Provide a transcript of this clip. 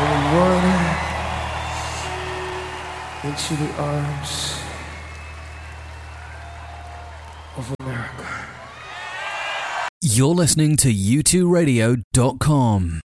and running into the arms of America. You're listening to u2radio.com.